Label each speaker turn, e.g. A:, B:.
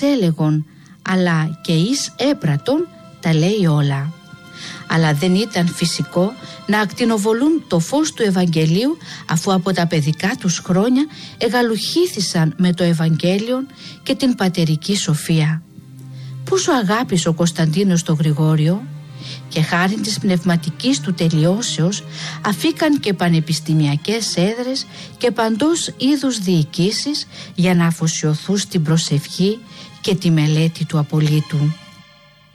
A: έλεγον, αλλά και εις έπρατον τα λέει όλα. Αλλά δεν ήταν φυσικό να ακτινοβολούν το φως του Ευαγγελίου, αφού από τα παιδικά τους χρόνια εγαλουχήθησαν με το Ευαγγέλιο και την πατερική σοφία. Πόσο αγάπησε ο Κωνσταντίνος το Γρηγόριο, και χάρη της πνευματικής του τελειώσεως αφήκαν και πανεπιστημιακές έδρες και παντός είδους διοικήσεις για να αφοσιωθούν στην προσευχή και τη μελέτη του απολύτου.